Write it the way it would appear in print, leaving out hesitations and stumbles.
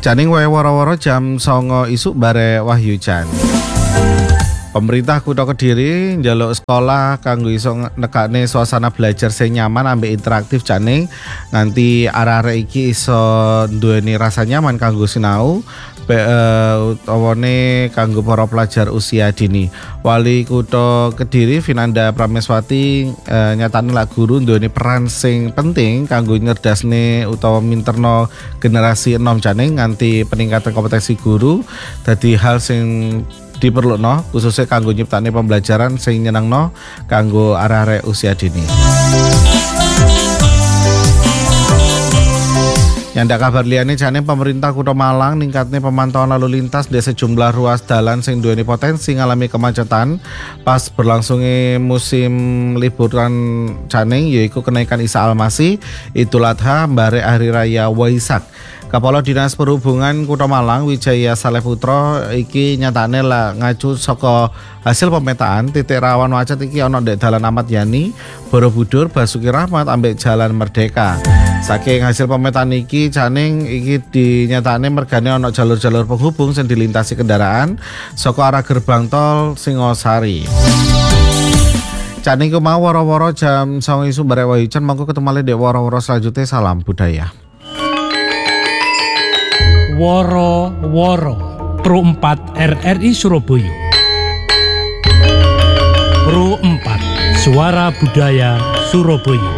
Janing wae woro-woro jam 09.00 isuk bare Wahyujan. Pemerintah Kutha Kediri njaluk sekolah kanggo iso nekakne suasana belajar sing nyaman ambek interaktif janing nganti arek-arek iki iso duweni rasa nyaman kanggo sinau utawane kanggo para pelajar usia dini. Wali Kutha Kediri Vinanda Prameswati nyatane lak guru duweni peran sing penting kanggo nyerdasne utawa minterno generasi enom janing nganti peningkatan kompetensi guru dadi hal sing diperluno khususnya kanggo nyiptane pembelajaran sing nyenengno kanggo arek-arek usia dini. Nyanda kabar liyane jane pemerintah Kutha Malang ningkatne pemantauan lalu lintas di sejumlah ruas dalan sing duweni potensi ngalami kemacetan pas berlangsungnya musim liburan janing yaiku kenaikan Isa Almasih, Idul Adha, mbare Hari Raya Waisak. Kepala Dinas Perhubungan Kutha Malang Wijaya Saleh Putra iki nyatane lah ngacu saka hasil pemetaan titik rawan macet iki ana ndek Dalan Ahmad Yani, Borobudur, Basuki Rahmat ambek Jalan Merdeka. Saking hasil pemetaan iki janing iki dinyatakne mergane ana jalur-jalur penghubung sing dilintasi kendaraan saka arah gerbang tol Singosari. Janing ku mau woro-woro jam 09.00 isuk bare Wahyujan monggo ketemu dek woro-woro selanjutnya. Salam budaya. Woro-woro Pro 4 RRI Surabaya. Pro 4 Suara Budaya Surabaya.